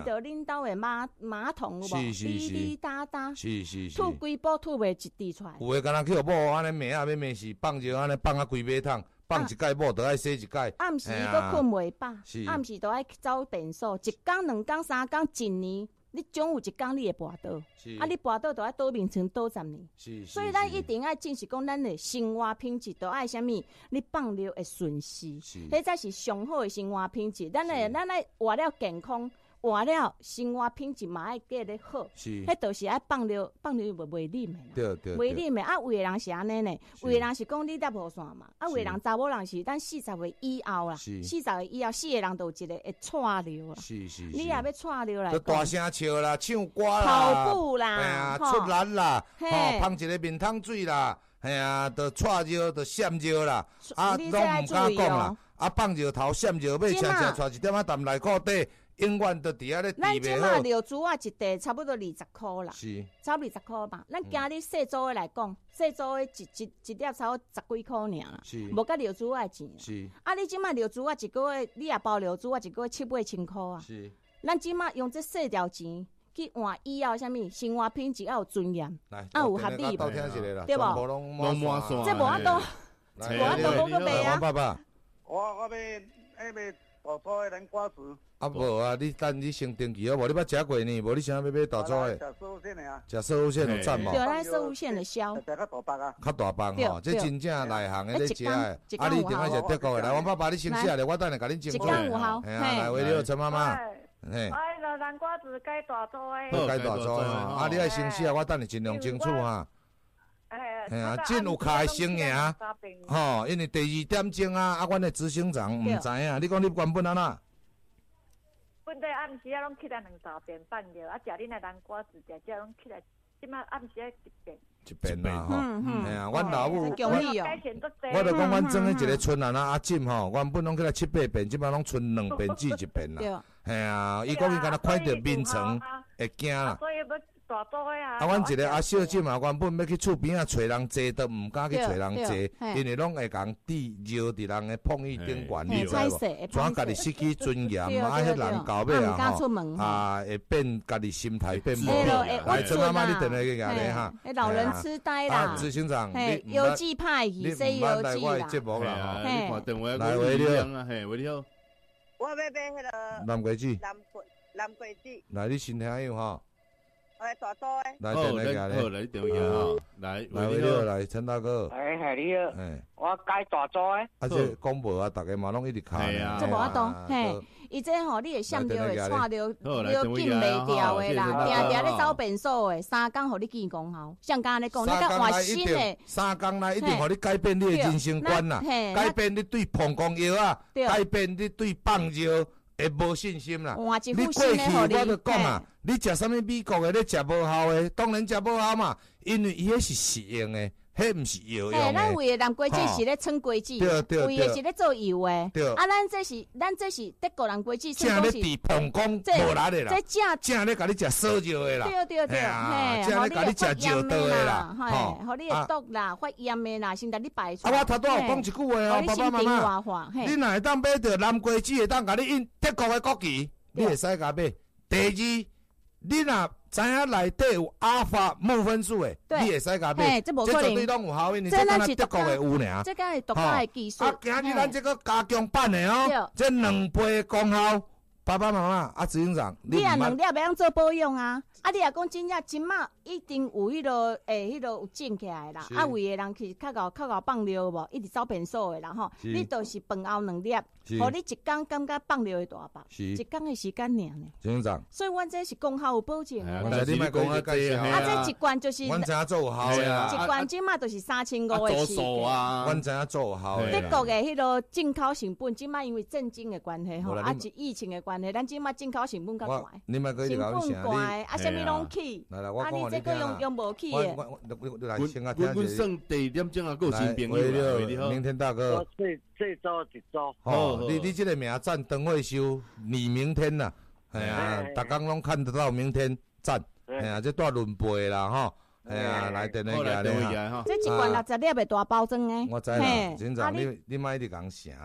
到恁兜的马桶有无？滴滴答答， 是， 吐规包吐袂一滴出来。 有诶，敢若去互某安尼骂啊，要是放尿安尼放啊规马桶，放一盖某就爱洗一盖。 暗时佫困袂饱，暗时都爱走便所，一工、2工、3工、1年。你总有一天你会跋倒，你跋倒就要倒眠床倒10年。所以咱一定要正视讲咱的生活品质，都爱啥物？你放尿会顺时，迄才是上好的生活品质。咱来活了健康，活了生活品质嘛爱过得好。迄就是爱放尿袂啉的啦。 对， 袂啉的啊，有的人是安尼呢，有的人是讲你搭无线嘛，有的人查某人是咱40岁以后啦，40岁以后4个人都有一个会喘尿啦。你也要喘尿来， 大声笑啦，唱歌啦， 跑步啦， 哎呀，出力啦，放一个面汤水啦，哎呀，就喘尿，就闪尿啦，拢唔敢讲啦，放尿头闪尿尾，车带一点仔淡内裤底。永远都伫遐咧咱即马尿珠啊一袋差不多20块啦， 是差不多20块吧。咱今日细组的来讲，细组的一粒差不多10几块尔啦，无甲尿珠的钱。 是你即马尿珠啊一个月，你也包尿珠啊一个月7、8千块啊。 是， 咱即马用这细条钱去换以后啥物生活品质要有尊严，有合理吧？对无？ 拢满线， 这无法度，无法度讲个卖啊！ 爸爸， 我要大组的南瓜子。 无啊，你等你先登记好无？你捌食过呢？无你想要买大组的？ 食寿线的啊。 食寿线有赞无？ 对，咱寿线的销。 食较大包啊。 较大包吼，这真正内行的咧食的。你顶下食德国的，来，王爸爸你先下来，我等下甲你整。 一缸5毫。 来，为了陈妈妈。 嘿。那南瓜子该大组的。该大组的，你爱先下，我等下尽量争取哈。哎呀，真有卡的生赢，吼，因为第2点钟啊，阮的执行长唔知影，你讲你原本安怎？ 本地暗时啊，拢起来2道便放尿，食恁的南瓜子，食拢起来，即马暗时啊一遍啦吼，哎呀，阮老母，我就讲阮装迄一个村阿进吼，原本拢起来7、8遍，即马拢剩2遍至1遍啦。哎呀，伊讲伊敢若看到面层会惊啦。 大组的啊！ 阮一个阿小姐嘛，原本要去厝边啊找人坐，都毋敢去找人坐，因为拢会讲惹伫人的碰椅顶悬，你知无？怎家己失去尊严，啊，迄人到尾啊，会变家己心态变无。来，陈妈妈，你等下去压咧哈。 老人痴呆啦， 执行长，你邮寄派去，西邮寄啦。 节目啦， 你看电话来，喂你好，嘿，喂你好。 我要买迄个南瓜子， 南瓜子。 来，你先听有哈。 大组的。 来，电话下咧。 好，来电话哈。来， 喂你好，来，陈大哥。 哎，你好。我改大组的。 这讲无啊，大家嘛拢一直卡。 这无法度，嘿，伊这吼，你会闪尿会喘尿，尿紧袂掉的啦，定定咧走便所的，3工互你见功效。像刚刚你讲，你甲换新的 ，3工内一定互你改变你的人生观啦，改变你对膀胱药啊，改变你对放尿会无信心啦。你过去我就讲啊，你食啥物美国的，你食无效的，当然食无效嘛，因为伊迄是食用的。迄毋是药用的。 咱为的南瓜子是咧称瓜子，为的是咧做油的。 对。 咱这是德国南瓜子， 正咧治膀胱无力的啦。 这正咧甲你食烧药的啦。 对，嘿， 正咧甲你食药刀的啦。 嘿，互你会毒啦，发炎的啦，先甲你排出。 我头拄有讲一句话哦，爸爸妈妈，你若会当买着南瓜子，会当甲你印德国的国旗，你会使甲买。第二，你若知影内底有阿法木分数的，你会使甲买，这绝对拢有效，因为这敢若德国的有尔。 这敢是独家的技术。 今日咱这个加强版的哦，这2倍的功效。爸爸妈妈执行长， 你也2粒要用做保养啊！你也讲真正今嘛一定有迄个有整起来啦。为的人去较搞放尿无，一直走便所的啦吼。你都是饭后2粒，互你一工感觉放尿的大包，一工的时间尔呢。 执行长， 所以阮这是功效有保证。 但是你莫讲啊， 这一罐就是， 阮知影做有效的啦。 一罐今嘛就是3500的起。 阮知影做有效的。 德国的迄个进口成本，今嘛因为震惊的关系吼，一疫情的关系，咱今嘛进口成本较高。 你莫可以搞啥？ 什么拢起？ 来，我讲你这个用无起的。 来，先啊，听一下。 阮算第2点钟啊，够新朋友。 你好，明天大哥。 这周一周。 哦，你这个名赞灯会修，你明天呐，哎呀，大家拢看得到明天赞，哎呀，这带轮杯啦哈，哎呀，来电那个哈。这一罐60粒的大包装诶。 我知啦，真正你莫一直讲啥啦。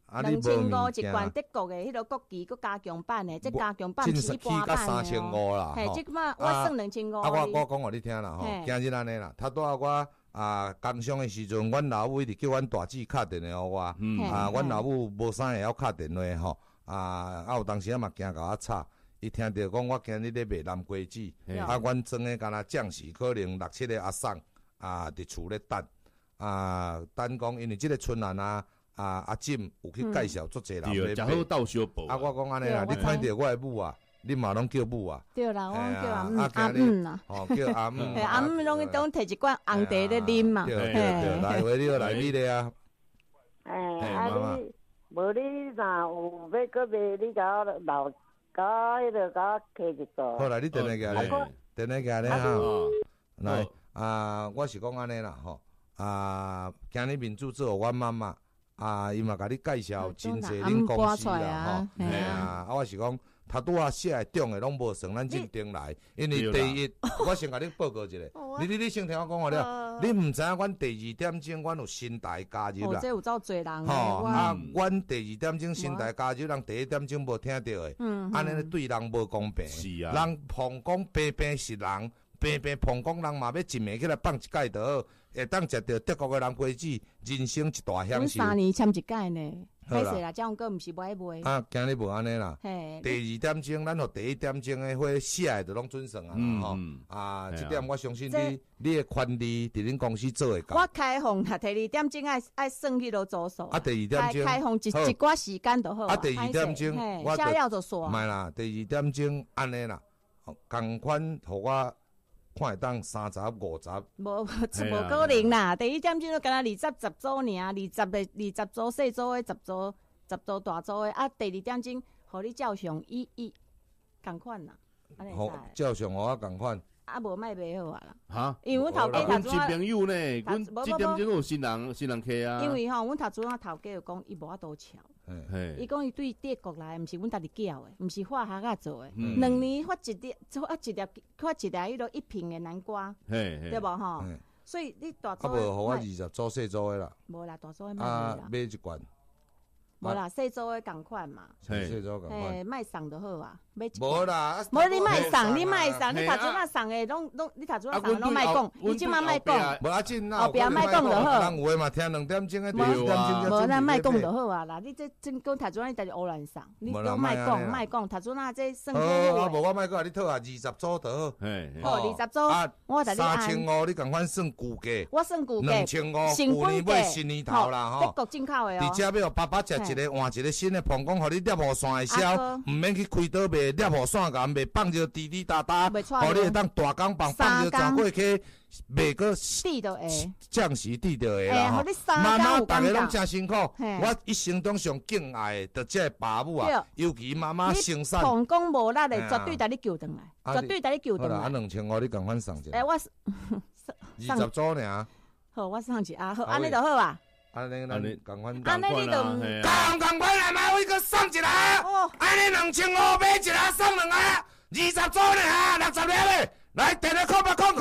2500一罐德国的迄个国旗，佮加强版的，这加强版是一般版的 3500啦。 嘿，即摆我算2500。 我讲互你听啦吼，今日安尼啦，拄仔我工伤的时阵，阮老母一直叫阮大姊敲电话互我，阮老母无啥会晓敲电话吼，有当时嘛惊甲我吵。伊听着讲我今日咧卖南瓜子，阮装诶敢若将士可能6、7个阿送伫厝咧等，等讲因为即个春兰阿进有去介绍足侪人咧卖，好斗小报。 我讲安尼啦，你看着我诶母你嘛拢叫母对啦，我叫阿姆啦， 叫阿姆， 阿姆拢摕一罐红茶咧啉嘛， 对，来回你来米咧啊。 你无你若有要搁卖，你甲我留。迄个甲我摕一座。 好来，你电话过来，电话过来哈。来，我是讲安尼啦吼。今日民主做阮妈妈，伊嘛甲你介绍真侪恁公司啦吼。嘿我是讲，头拄仔写中的拢无算咱认定来，因为第一，我先甲你报告一下，你先听我讲话了。你毋知影，阮第2点钟，阮有新台加入啦。 这有走侪人吼，阮第2点钟新台加入，人第1点钟无听到的，安尼对人无公平。 是啊， 人碰讲平平是人，平平碰讲人嘛要一暝起来放一届就好，会当食到德国的南瓜子，人生一大享受。 3年签一届呢。歹势啦，这样个毋是歹卖。 今日无安尼啦。第2点钟，咱互第1点钟的伙写的，都拢准算啊吼。这点我相信你的权利伫恁公司做会到。 我开放第2点钟爱算迄落组数。 第2点钟开放一寡时间就好。 第2点钟我写了就煞。 唔系啦，第2点钟安尼啦，共款互我。看会当30、50， 无可能啦！第1点钟都敢若10组尔，20组细组的10组大组的第2点钟，互你照常共款啦。 好，照常互我共款。 无卖卖好啊啦。 哈？ 因为阮头家阮新朋友呢，阮7点钟有新人客啊。 因为阮头家有讲，伊无法度巧。伊讲伊对德国来，毋是阮家己叫的，毋是化学仔做的。2年发一粒迄落1瓶的南瓜，对无吼？所以你大组的。 无互我20组细组的啦。 无啦，大组的卖啦。 买一罐。 无啦，细组的共款嘛。 细组共款。 卖送就好啊，买一。 无啦， 无你卖送，你头前仔送的拢，你头前仔送拢卖讲，你即摆卖讲。 无要紧后壁卖讲就好。 人有诶嘛听2点钟诶， 无咱卖讲就好啊啦，你这真讲头前仔你家己胡乱送，你拢卖讲，头前仔这算好。 无我卖讲，你套下20组就好。 好，20组，我甲你按。 3500你共款算旧价。 我算旧价。 2500，旧年尾新年头啦吼。 德国进口的哦。 伫遮要互爸爸食一个换一个新的膀胱，互你摄雨伞会消，毋免去开刀卖摄雨伞甲卖放着滴滴答答，互你会当大工放着全过去卖个滴就会， 降时滴就会啦吼。妈妈大家拢真辛苦，我一生中上敬爱的这爸母啊，尤其妈妈生产。 膀胱无力的，绝对带你救回来，绝对带你救回来。 好啦，2500你共款送者。 我 20组尔。 好，我送一好，安尼就好啊。 安尼咱共款， 安尼你就共款来买我个送一个，安尼2500买一个送2个，20组呢，60粒嘞，来电话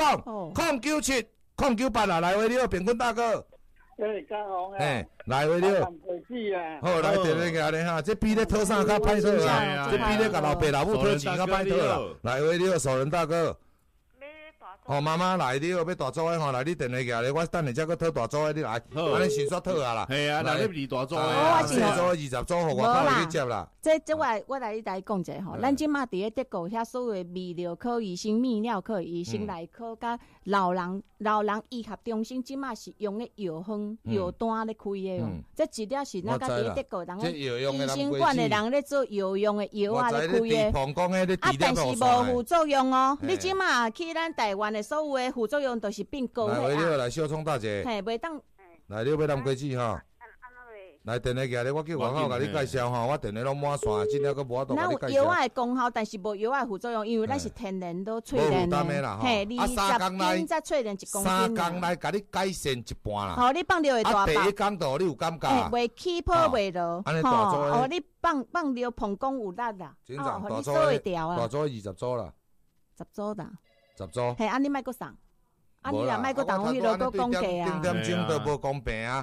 097 098啊，来回了，平均大哥。 嘉宏来回了。好，来电话过来哈，这比咧讨啥较歹讨啊？这比咧甲老爸老母讨钱较歹讨啦。来回了，熟人大哥。妈妈来了，要大组的吼，来你电话过来，我等下才去讨大组的，你来，安尼先煞讨啊啦。 系啊，来你2大组的， 细组20组，互我靠去接啦。 这我来讲者吼，咱即马伫咧德国遐所有泌尿科医生、泌尿科医生、内科甲老人医学中心，即马是用咧药方、药单咧开的哦。这一粒是咱家伫咧德国人诶医生馆的人咧做药用的药啊咧开的，但是无副作用哦。你即马去咱台湾的所有的副作用都是变高的啊。来小聪大姐， 嘿，袂当来你要南瓜子吼。来电话过来，我叫外口甲你介绍吼，我电话拢满线，真了佫无法度甲你介绍。 咱有药的功效，但是无药的副作用，因为咱是天然都淬炼的。嘿，20斤再淬炼1公斤。 3工来甲你改善一半啦。 好，你放尿会大包。 第1工度你有感觉？ 袂起泡袂落。 安尼大组的。你放尿膀胱有力啦。 大组会调啦。 大组20组啦。 10组啦。 10组。 嘿，安尼莫佫送。安尼若莫佫动迄落佫讲价啊。 定点钟都无公平啊。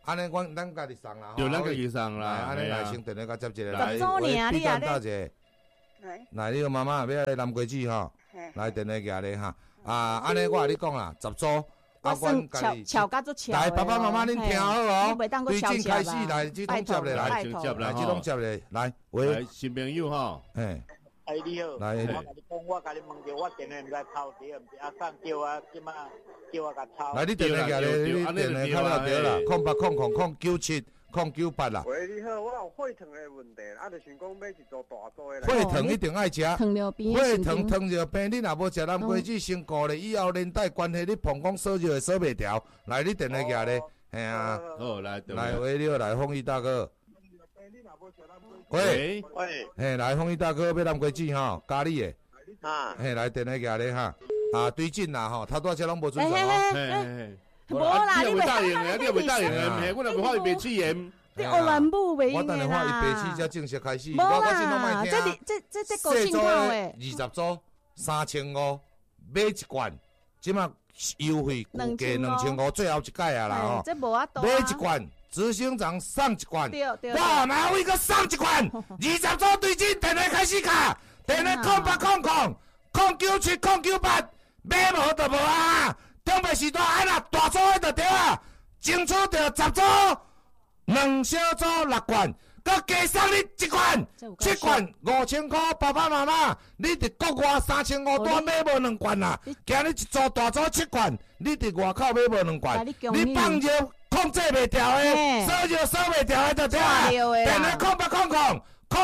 安尼咱家己送啦， 对，咱家己送啦。 安尼来先电话甲接一个来。10周年啊，你啊咧。来，你个妈妈要来南瓜子吼，来电话寄咧哈。安尼我甲你讲啦，10周。 我算巧甲做巧。 来，爸爸妈妈恁听好哦。对正开始来，这拢接咧来，这拢接咧来。喂， 新朋友吼。 嘿。 你好。 来。 我甲你问着，我电话毋知抄对，毋是送叫啊，即马叫我甲抄。 来，你电话寄咧，你电话看到对啦，0800097098啦。 喂，你好，我有血糖的问题，就想讲要一做大组的。 血糖一定爱食， 糖尿病。 血糖尿病，你若无食南瓜子，身高咧以后连带关系，你膀胱烧热会烧袂调。来，你电话寄咧，嘿啊。 好，来， 喂，你好，来，凤仪大哥。喂，嘿，来，凤仪大哥，要南瓜子吼，咖喱的。嘿，来，电话寄咧哈。对劲啦吼，头拄仔拢无准时哦。 无啦， 你袂答应的，你袂答应的，嘿，我若袂发伊白痴言。 你学兰母袂用的啦。 我等下发伊白痴才正式开始。 无啦，这够进口的。 20组3500，买一罐，即马优惠估价2500，最后一届啊啦吼。 这无法度。 买一罐，执行长送一罐。 对。 哇，哪位个送一罐？20组对劲，电话开始卡，电话0800097098，买无就无啊。中北时代安那大组迄就对啊，争取着10组，2小组6罐，佮加送你1罐，7罐5000块，爸爸妈妈，你伫国外3500单买无2罐啦，今日一组大组7罐，你伫外口买无2罐，你放热控制袂调的，烧热烧袂调的就对啊，电话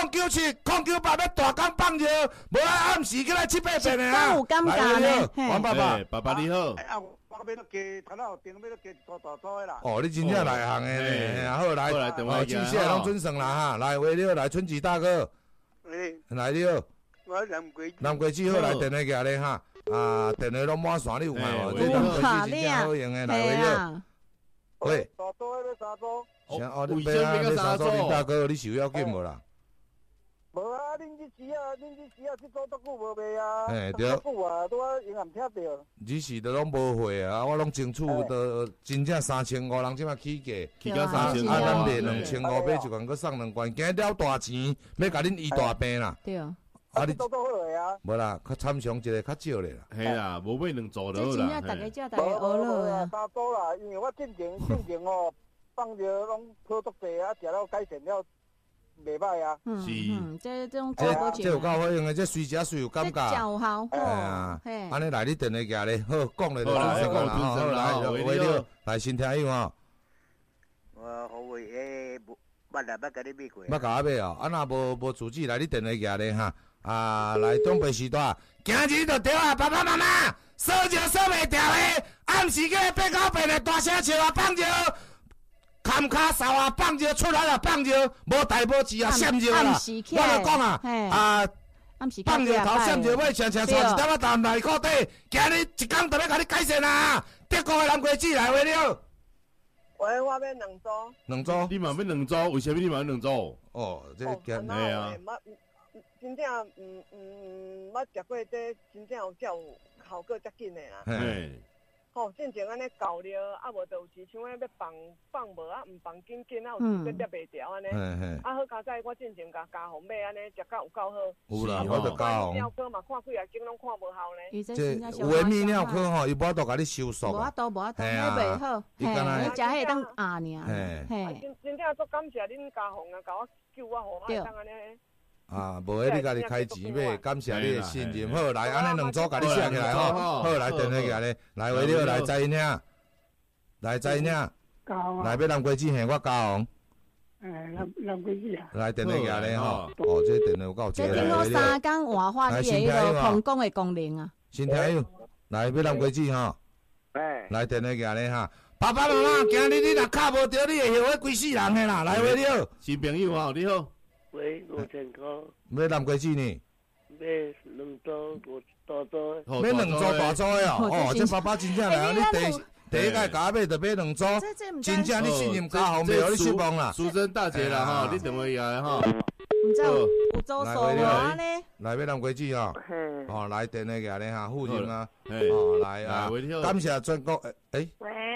0800097098要大工放热，无暗时起来7、8遍的啊！来，王爸爸， 爸爸你好。 我要加，头脑顶要加一组大组的啦。 哦，你真正内行的，好来，真正拢准算啦哈！来，喂，你好，来春吉大哥。来你好。 我南瓜子好，来电话寄咧哈。电话拢满线，你有看无？这南瓜子真正好用的，来喂你好。喂。 大组的要3组。 你要3组，你大哥，你是有要紧无啦？ 无啊，恁这时这组多久无卖啊？ 嘿，对。 多久啊？拄啊，银行听着。 你是都拢无货啊，我拢争取都真正3500，人即马起价到3000， 咱卖2500，买一罐搁送2罐，今了大钱，要甲恁医大病啦。 对啊。 你多好个啊？ 无啦，较参详一个较少咧啦。 嘿啦，无买2组就好啦。 这真正大家学了啊。 3组啦，因为我进前哦，放着拢好足济啊，食了改善了。袂歹啊， 是， 这种这有够好用的，这随食随有感觉， 有效， 嘿啊，安尼来你电话寄咧，好讲咧就好来，喂你来新听友吼。 我好喂，捌啦，捌甲你买过。 捌甲我买哦，若无主旨来你电话寄咧哈，来中北时代，今日就对啊，爸爸妈妈，烧热烧袂调的，暗时个8、9遍的大声笑啊，放热。砍卡扫啊，放热出来了，放热，无大无志啊，闪热啦。我就讲啊，放热头闪热尾，常带一点仔淡内裤底。今日一工就要甲你改善啊！德国的南瓜子来喂了。 喂，我要2组。 2组？ 你嘛要2组？为什么你嘛要2组？ 哦，这简单啊。 真正捌食过这真正有效果遮紧的啊。吼，进前安尼搞了，无就有时像要放无唔放紧，有时个袂调安尼。好佳哉，我进前甲家红买安尼，食甲有够好。 有啦，我着家红。 泌尿科嘛，看几啊间拢看无效呢。 这有诶泌尿科吼，伊无法度甲你收缩。 无法度，迄袂好。你食迄当压尔。 真正足感谢恁家红啊，甲我救我，互我当安尼。 无迄你家己开钱买，感谢你的信任。好，来，安尼2组甲你写起来吼。好，来电话起来，来喂你好，来知影，来知影，来要南瓜子嘿，我家红。 南瓜子啊。 来电话起来吼，哦，这电话有够接。 这经过3工活化你的迄个膀胱的功能啊。 新听友，来要南瓜子吼。来电话起来哈。爸爸妈妈，今日你若卡无着，你会后悔规世人的啦。来喂你好， 新朋友吼，你好。 喂，5000块。 买南瓜子呢？ 买2组大组。 买2组大组的哦，这爸爸真正来，你第一届甲我买就买2组，真正你信任家红，袂互你失望啦。 淑珍大姐啦吼，你电话来吼。 唔知有做数无安尼？ 来买南瓜子哦，哦来电话来咧哈，富人啊，哦来啊，感谢全国喂。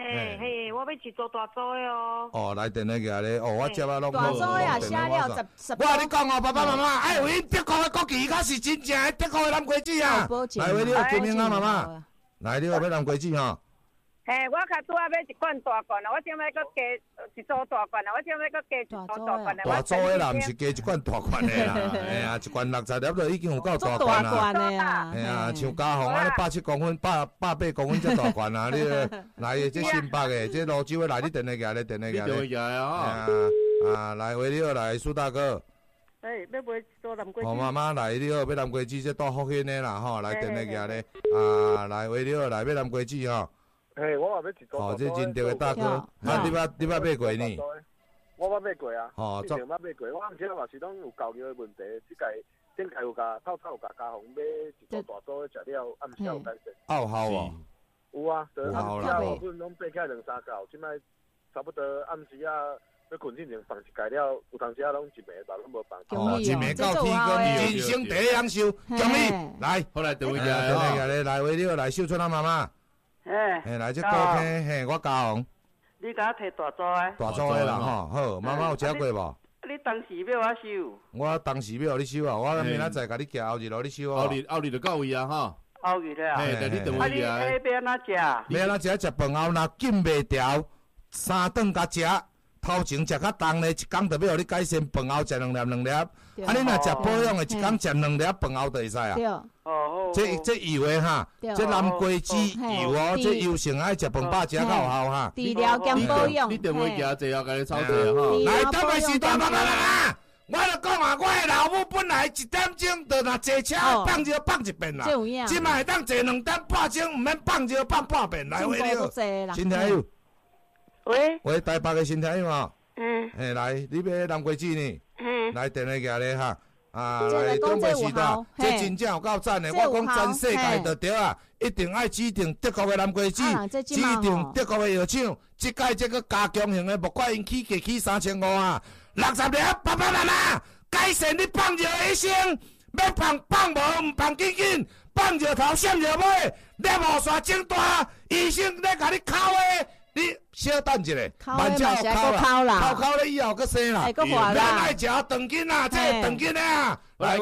嘿，我要去做大组的哦。 哦，来电话个咧，哦，我接啊拢大组的也写了10。 我跟你讲哦，爸爸妈妈，哎，有因德国的国旗，敢是真正的德国的蓝龟子啊！来，为你好，金明啊，妈妈，来，你好，要蓝龟子吼。 嘿，我较拄仔买一罐大罐啊，我想要搁加一组大罐啊，我想要搁加一组大罐啊。 大组的啦，毋是加一罐大罐的啦，哎呀，一罐60粒就已经有够大罐啦。哎呀，像嘉宏安尼170公分、180公分这大罐啊，你来这新北的，这泸州的来，你电话举咧，电话举咧。啊，来，喂，你好，来，苏大哥。 要买一组蓝龟子。 好，妈妈来，你好，要蓝龟子，这大福兴的啦，吼，来电话举咧。啊，来，喂，你好，来，要蓝龟子吼。 嘿，我也要一组。 哦，这真对的大哥，啊，你捌买过呢？ 我捌买过啊， 之前捌买过，我毋知嘛是拢有教育的问题，即届顶届有甲透有甲家宏买一组大组的食了，暗时有改善。 有效哦。 有啊，就暗时啊，我本拢爬起来2-3觉，即摆差不多暗时啊，要困之前放一届了，有当时啊拢一暝吧，拢无放。 哦，一暝到天光，人生第一享受，恭喜！来， 好来，等一下， 来，为了来秀春啊妈妈。嘿，来这高坑，嘿，我嘉宏。 你甲我摕大组的。 大组的啦，吼，好，妈妈有食过无？ 你当时要我收？ 我当时要你收啊，我明仔载甲你寄后日咯，你收啊。 后日就到位啊，哈。 后日了。 嘿，等你等我一下。 你要安怎食？ 要安怎食饭后，若禁袂调，3顿甲食。头前食较重咧，一工就要互你改善，饭后食2粒。啊，你若食保养的，一工食2粒，饭后就会使啊。 哦， 这油的哈，这蓝龟子油哦，这油性爱食饭饱食较有效哈。 治疗兼保养。 你电话行坐后，甲你操作哈。 来，当个时段，妈妈，我就讲啊，我的老母本来1点钟就若坐车放就放一遍啦，即摆会当坐2点半钟，毋免放就放半遍来回了。新听友。喂，台北的新听友啊，嘿，来，你要蓝龟子呢？来电话举咧哈，啊，来中国时代，这真正有够赞的。我讲全世界就对啊，一定爱指定德国的蓝龟子，指定德国的药厂。这届这个加强型的，莫怪因起价起3500啊，60粒，爸爸妈妈，改善你放尿的生，要放无唔放紧紧，放尿头闪尿尾，尿无线整大，医生咧甲你敲的。你小等一下，慢只敲啦，敲咧以后搁生啦，咱爱食长筋啊，这长筋啊， 来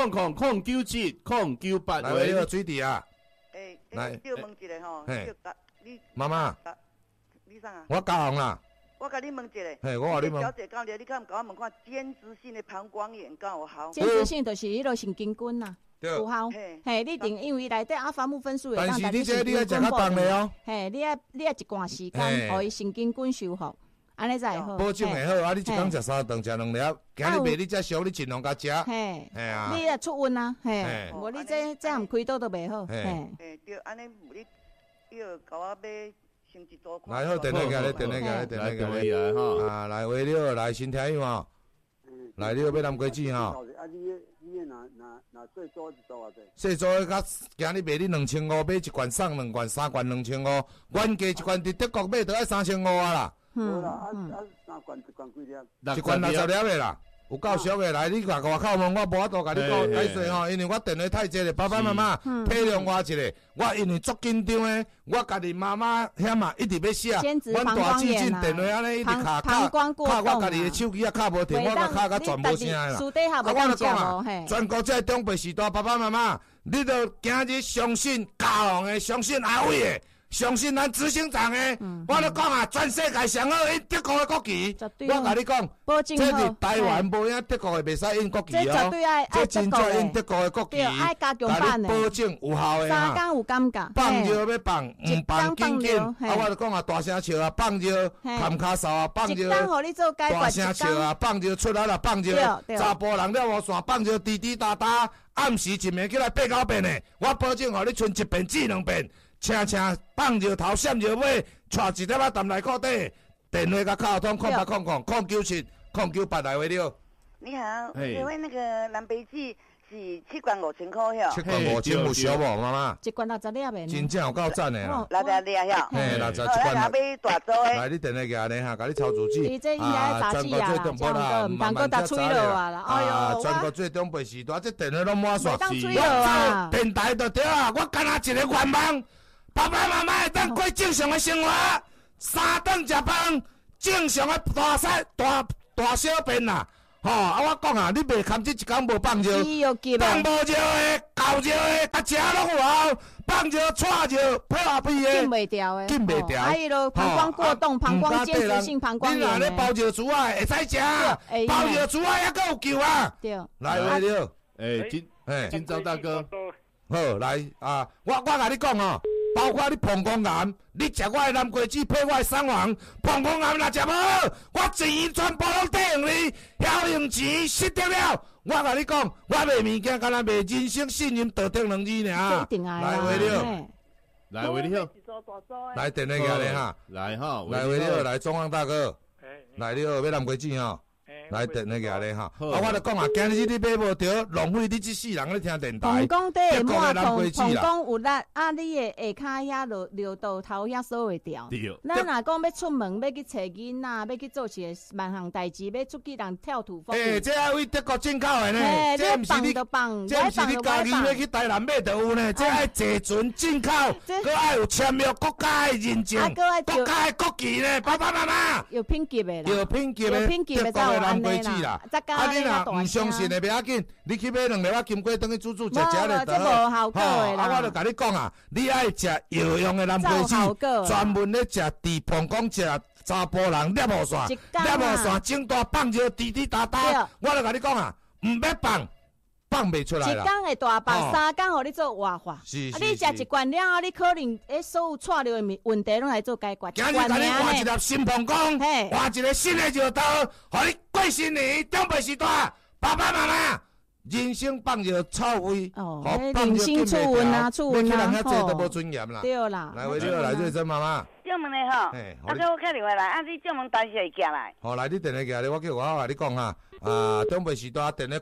09809970998， 来你个水弟啊， 来，叫问一下吼，你妈妈， 你啥啊？ 我嘉宏啦， 我甲你问一下， 嘿，我甲你问， 小姐讲了，你敢甲我问看间质性的膀胱炎敢有效？ 间质性就是迄个神经菌呐。有效，嘿，你定因为内底阿法姆分数会当但是你这你要食较重的哦， 嘿，你要一段时间，互伊神经菌修复，安尼才会好。 保证会好啊！你一工食3顿，食2粒，今日卖你才俗，你尽量甲食。嘿，嘿啊， 你也出温啊，嘿，无你这样开刀都袂好。嘿， 对，安尼你要甲我买先一组。 来好，电话举咧，电话举咧哈。啊，来喂，你好，来新听友吼，来你要买蓝龟子吼。那最多是多少钱？最多甲今日卖你2500，买一罐送2罐，3罐2500，原价一罐伫德国买都要3500啊啦。 好啦，3罐一罐几粒？ 一罐60粒的啦。有够俗的，来你外口问我，无法度甲你讲解释吼，因为我电话太济咧，爸爸妈妈体谅我一下，我因为足紧张的，我家己妈妈遐嘛一直要写，阮大姐进电话安尼一直卡我家己的手机啊卡无停，我甲卡甲全无声啦。我就讲啊，全国这中北时代爸爸妈妈，你着今日相信嘉宏的，相信阿伟的。相信咱执行长的，我咧讲啊，全世界上好印德国的国旗。我甲你讲，这是台湾无影德国的，袂使印国旗哦。这真正印德国的国旗，甲你保证有效的哈。3工有感觉。 放尿要放，唔放紧紧。啊，我就讲啊，大声笑啊，放尿含卡嗽啊，放尿大声笑啊，放尿出来啦，放尿查甫人了无线，放尿滴滴答答，暗时一暝起来8、9遍的，我保证互你剩1遍至2遍。请放尿头闪尿尾，带一粒仔淡来裤底，电话甲卡通0970978来回了。 你好，请问那个蓝杯子是7罐5000块哟 ？7罐5000有俗无，妈妈 ？1罐60粒的。 真正有够赞的啦 ！60粒哟。 嘿，60一罐。 买大组的。 来，你电话举咧哈，甲你操作机。 这应该杂技啊，这样唔通搁打吹落啊啦！哎呦， 全国最东北时代，这电话拢满线。 我电台就对啊，我干那一个愿望。爸爸妈妈会当过正常的生活， 3顿食饭，正常的大小便啦。我讲啊，你袂堪这一工无放尿，放无尿的、搞尿的，甲食拢有效。放尿、踹尿、配下屁的， 禁袂掉的， 禁袂掉。 还有咯，膀胱过动、膀胱间质性膀胱炎。 你若咧包尿珠啊，会使食。包尿珠啊，还佫有救啊。 对， 来话了。 金朝大哥， 好来啊！我甲你讲哦，包括你膀胱癌，你食我的南瓜子配我的桑黄，膀胱癌若食无好，我钱全部拢抵用你，晓用钱失得了。我甲你讲，我卖物件，敢若卖人生信任道德2字尔。 一定爱来话了， 来话了， 来电话下咧哈， 来哈， 来话了，来中央大哥，来了要南瓜子吼。来电话下咧哈，我就讲啊，今日你买无着，浪费你这世人咧听电台。 膀胱底会满痛，膀胱有力，你的下骹遐尿道头遐锁会掉。咱若讲要出门，要去找囡仔，要去做一个万项代志，要出去人跳土风。 这爱为德国进口的呢， 这不是你，这不是你家己要去台南买就有呢，这爱坐船进口，搁爱有签约国家的认证，国家的国旗呢，爸爸妈妈。 有品级的啦， 有品级的德国的南瓜子啦。你若唔相信的，袂要紧，你去买2粒仔金龟，等去煮食就好。 这无效果的啦。 我就甲你讲啊，你爱食药用的南瓜子，专门咧食治膀胱食查甫人尿无线，整大放尿滴滴答答。我就甲你讲啊，唔要放袂出来啦。 一工会大放，3工互你做活化。你食一罐了后，你可能所有错尿的问题拢来做解决。 今日甲你换一粒新膀胱，换一个新的尿道，互你过新年长辈时代，爸爸妈妈人生放尿臭味， 人生触闻啊，触闻啊， 要去人遐坐都无尊严啦。 对啦， 来，为了来瑞珍妈妈。 正门的吼，哥我打电话来，你正门当时会寄来。 好，来你电话寄来，我叫我甲你讲哈，长辈时代电话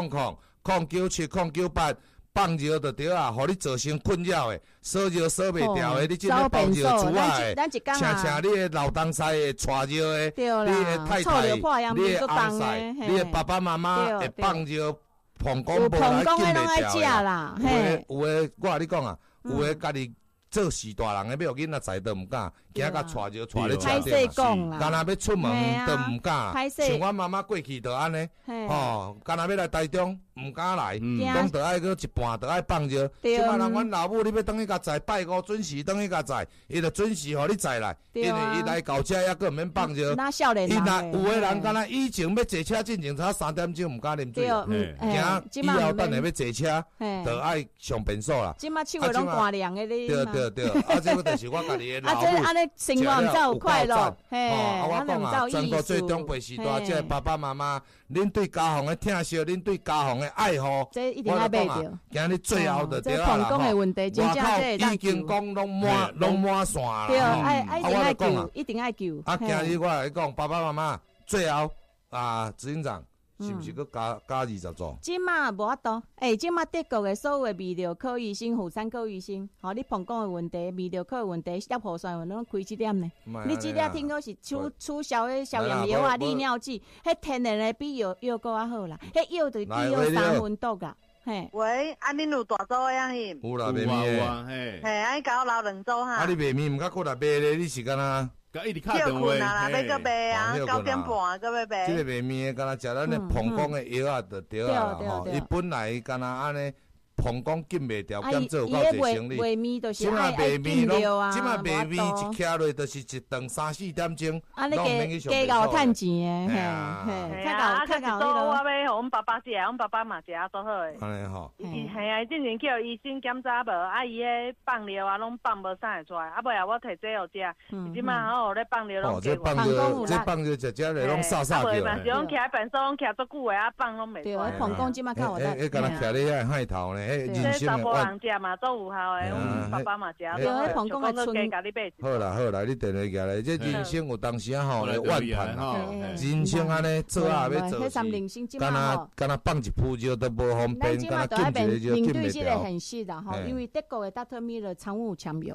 08000998放尿就对啊，互你造成困扰的，锁尿锁袂掉的，你即个包尿珠啊的，请你的老东西的带尿的，你的太太，你的翁婿，你的爸爸妈妈会放尿，膀胱无来禁袂掉啦。有诶，我甲你讲啊，有诶家己做事大人的，要囡仔载都毋敢，惊甲带尿带咧车顶嘛，干若要出门都毋敢，像我妈妈过去就安尼，干若要来台中。唔敢来，讲得爱个一半，得爱放尿。即摆人阮老母，你要等去甲载，拜五准时等去甲载，伊就准时互你载来。因为伊来交车还佫毋免放尿。伊若有诶人，敢若以前要坐车进前差3点钟，毋敢啉水，惊以后等下要坐车，就爱上便所啦。 即摆手会拢寒凉诶咧。 对，这个就是我家己诶老母。 安尼生活毋才有快乐， 我讲啊，全国最长辈时代，即爸爸妈妈，恁对家乡诶疼惜，恁对家乡。爱护， 这一定要买着。 今日最后就对啦啦。膀胱的问题，真正这已经讲拢满线啦。 对，一定爱救，一定爱救。 今日我来讲，爸爸妈妈最后执行长是不是佮加20组？ 即马无法度，即马德国的所有的泌尿科医生、妇产科医生，你膀胱的问题、泌尿科的问题、尿泡酸拢开这点呢。你这点听讲是促销的消炎药啊、利尿剂，迄天然的比药搁较好啦，迄药就比药3分毒啦。嘿， 喂，恁有大组的啊？ 有啦，卖面的。 嘿，甲我留2组哈。 你卖面毋甲过来卖咧？你是干哪？ 叫困啊啦，要搁卖啊，9点半搁要卖。 即个卖面的，敢若食咱的膀胱的药啊，就对啊吼。伊本来敢若安尼。膀胱禁袂掉，减做有够侪生理。即卖卖面拢，即卖卖面一徛落就是一顿3-4点钟，拢免去上厕所。 加熬趁钱的， 嘿，较搞迄个。我要互阮爸爸食，阮爸爸嘛食啊，做好诶。 安尼吼。 嘿啊，之前叫医生检查无，伊迄放尿啊，拢放无啥会出来，尾啊，我摕这互食，即摆好咧放尿拢这放尿食咧拢扫叫。 袂嘛是讲徛便所讲徛足久诶，放拢袂出来。 对，膀胱即摆较有力。 迄敢若徛咧遐海头呢。 这查甫人食嘛都有效的，阮爸爸嘛食。 对，迄膀胱的春。 好啦，你电话过来，这人生有当时吼咧万盼啦，人生安尼做啊要做事，敢若放一铺尿都无方便，敢若禁一个就禁袂掉。 面对这个现实啦吼，因为德国的Dr. Miller 常务签约。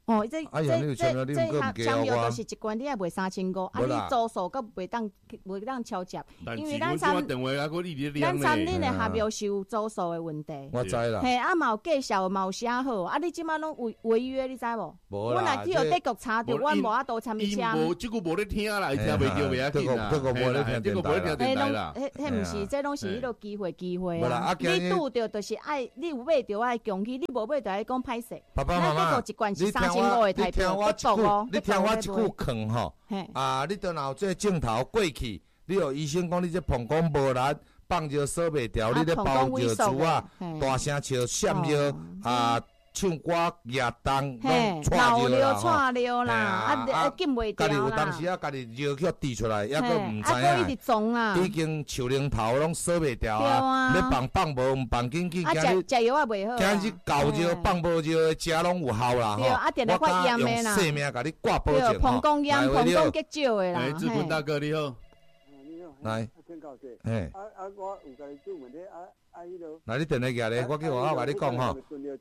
哦，这签约就是一罐，你也卖3500，啊，你租数阁袂当超接，因为咱参恁的合约是有租数的问题。 我知啦。 嘿，啊嘛有介绍嘛有写好，啊你即摆拢违约，你知无？ 无啦。 阮若去互德国查着，阮无法度参与签。 无，即句无咧听啦，听袂着袂要紧啦。 这个无咧听电台啦。 迄毋是，这拢是迄个机会啊。你拄着就是爱，你有买着爱强去，你无买着爱讲歹势。 爸爸妈妈， 一罐是3500的台币， 你听我一句劝吼，你倒若有这镜头过去，你有医生讲你这膀胱无力，放尿锁袂调，你咧包尿珠啊，大声笑闪尿唱歌夜灯拢串尿啦，啊禁袂掉啦。家己有当时家己尿去滴出来，抑佫毋知影，已经树林头拢锁袂调啊，要放无毋放紧去， 食药也袂好， 今日高尿放无尿，食拢有效啦吼。我甲用性命甲你挂保证吼。 膀胱炎、膀胱结少的啦。 志坤大哥你好， 来， 嘿，我有甲你做问题来，你电话举咧，我去外口甲你讲吼。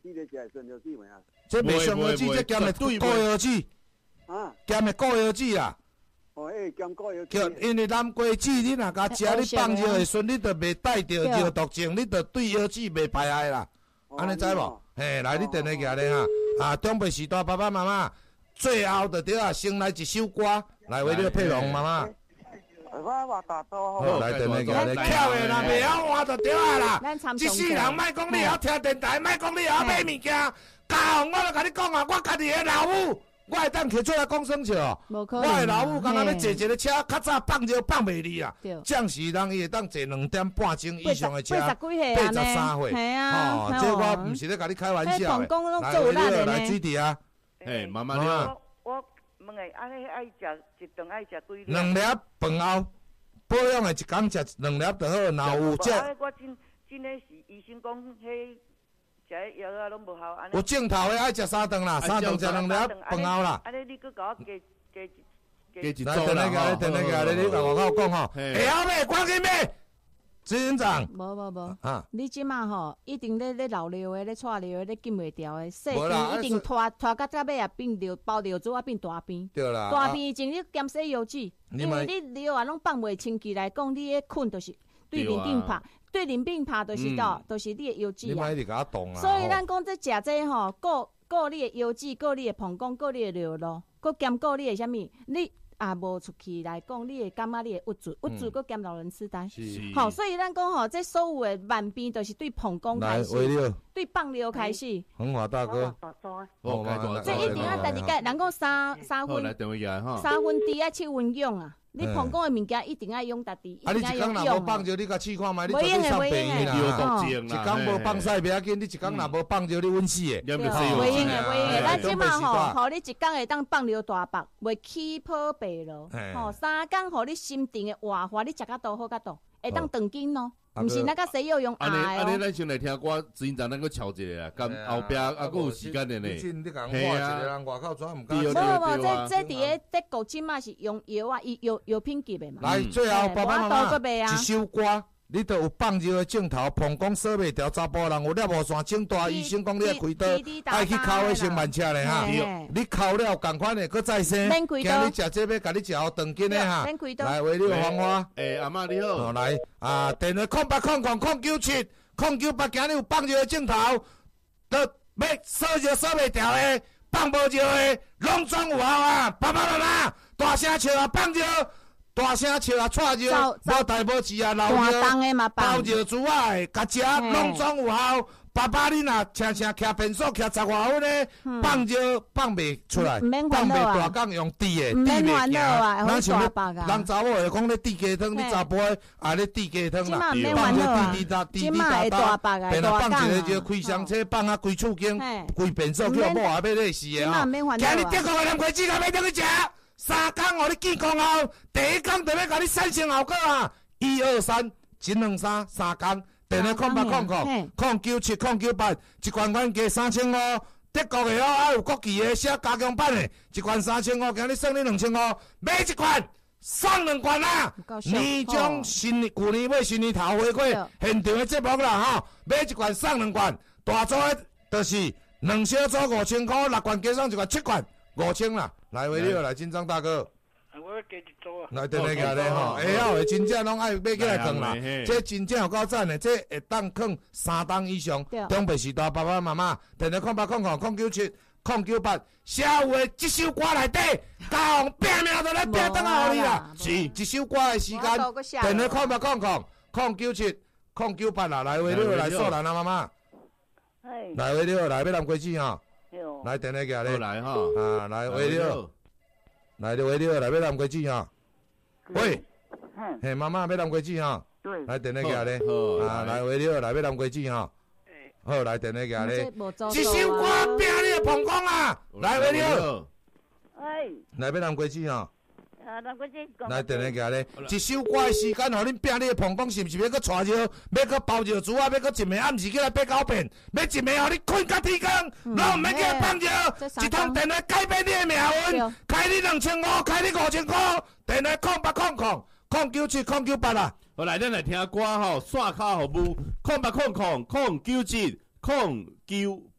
这袂上药剂，这兼的高药剂，兼的高药剂啊。 兼高药剂。 因为南瓜子你若甲食，你放药的时，你就袂带着药毒症，你就对药剂袂排害啦。安尼知无？嘿，来，你电话举咧哈。中北时代爸爸妈妈，最后就对啊，先来一首歌，来为你佩蓉妈妈。 我大多好，来电话叫你跳的啦，袂晓换就对啊啦。一世人莫讲你晓听电台，莫讲你晓买物件，教我就甲你讲啊，我家己的老母，我会当摕出来讲生笑。我的老母刚刚要坐一个车，较早放尿放袂离啊。将时人伊会当坐2点半钟以上的车，83岁。 系啊， 这我毋是咧甲你开玩笑的。来水弟啊， 嘿，妈妈你好。 问个，爱食一顿爱食几粒 ？2粒饭后，保养的一工食2粒就好。若有这， 我真的是医生讲，迄食药啊拢无效。 有镜头的爱食3顿啦，3顿食2粒饭后啦。 安尼你佮我加一组啦。来，等下你甲外口讲吼，会晓买，赶紧买。执行长， 无啊！你即马吼，一定咧老尿的，咧串尿的，咧禁袂掉的，细便一定拖到尾啊，变尿包尿珠啊，变大便。 对啦， 大便前你减洗药剂，因为你尿啊拢放袂清气来讲，你咧困就是对淋病拍，对淋病拍就是就是你的药剂啊。 你莫一直甲我动啊！ 所以咱讲这食这吼，顾你的药剂，顾你的膀胱，顾你的尿路，顾兼顾你的啥物，你。无出去来讲，你会感觉你会郁住，佮兼老人痴呆。好，所以咱讲吼，这所有的慢病都是对膀胱开始，对放尿开始。 恒华大哥， 这一定要第二个，人讲3分滴啊，7分用啊。你膀胱的物件一定要用家己， 你一工若无放尿，你甲试看觅，你绝对上病院啦。一工无放屎袂要紧，你一工若无放尿，你稳死的。 袂用的，咱即马吼，互你一工会当放尿大腹，袂起泡白咯。吼，3工互你心情的活化，你食甲多好甲多，会当长筋咯。毋是那个西药用安尼咱先来听歌，执行长咱个敲一下啊，咁后壁还佫有时间的呢。 系啊，外口怎毋敢？ 无，这伫个德国即马是用药啊，药品级的嘛。 来，最后爸爸妈妈一首歌，你都有放尿的镜头，膀胱锁袂调，查甫人有尿线，请大医生讲你要开刀，爱去考个先慢车咧哈。你考了共款的，佫再生。今日食这要甲你食好长筋的哈。来，为你芳华。 阿嬷你好。 来电话080009970998，今日有放尿的镜头，要锁尿锁袂调的，放无尿的，拢总有效啊！爸爸妈妈，大声笑啊，放尿！大声笑啊，串尿，无代无志啊，老尿，包尿珠啊，甲食拢总有效。爸爸，你若常常徛便所徛10外分咧，放尿放袂出来，放袂大缸用滴的，滴袂行。咱像人查某会讲咧滴鸡汤，你查甫咧滴鸡汤啦，放尿滴答，便若放一个就开箱车，放啊规厝间，规便所叫某也要累死的吼。今日德国的南瓜子甲要倒去食。3工互你见功后，第1工就要甲你产生效果啊！1、2、3，真2、3工，电话0800097998，一罐加3500，德国的还有国旗的写加强版的，一罐3500，今日送你2500，买一罐送2罐啊！年终去年尾新年头回馈现场的节目啦吼，买一罐送2罐，大组的就是 2小组5000块，6罐加上一罐7罐，5000啦。来，维六来，金章大哥。 我要加一组啊。 来，等下个咧吼，会晓的真正拢爱买起来放啦。这真正有够赞的，这会当放3档以上。中辈时代爸爸妈妈，电话0800097098，写有的这首歌内底，家红拼命都咧拼转来互你啦。是，一首歌的时间，电话0800097098啦。来，维六来，素兰啊妈妈。来，维六来，要南瓜子吼。来，电话个咧。 来吼。 啊，来维六。来，维六来，要南瓜子吼。喂。嘿，妈妈要南瓜子吼。对。来，电话个咧。啊，来维六来，要南瓜子吼。好，来电话个咧。一首歌拼你的膀胱啊！来，维六。来，要南瓜子吼。 南瓜子。 来，电话个咧。一首歌的时间，互恁拼你的膀胱，是毋是要搁带热，要搁包热珠啊，要搁一暝暗时起来八九遍，要一暝互你困到天光，拢毋免起来放热，一通电话改变你的命运，开你2500，开你5000块，电话0800097098啦。 好，来，咱来听歌吼，刷卡服务0800097098。